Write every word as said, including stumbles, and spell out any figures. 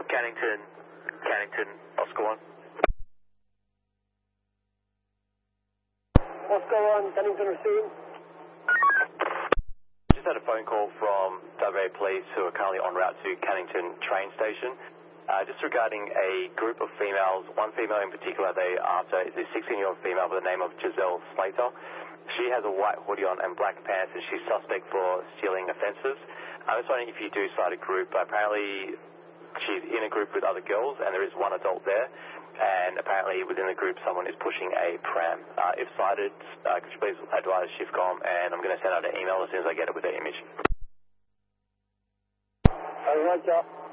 Cannington, Cannington, Oscar one. Oscar one, Cannington receiving. Just had a phone call from W A Police who are currently en route to Cannington train station. Uh, just regarding a group of females, one female in particular they are after is a sixteen-year-old female by the name of Giselle Slater. She has a white hoodie on and black pants and she's suspect for stealing offences. I was wondering if you do start a group. Apparently she's in a group with other girls and there is one adult there, and apparently within the group someone is pushing a pram. Uh, if cited, uh, could you please advise Shiftcom, and I'm going to send out an email as soon as I get it with the image. All right,